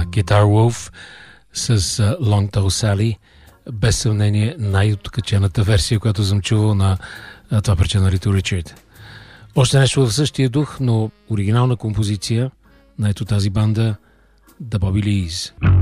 Guitar Wolf с Long Tall Sally. Без съмнение най-откачената версия, която съм чувал на това парче на Рито Ричард. Още нещо в същия дух, но оригинална композиция на ето тази банда The Bobby Lees.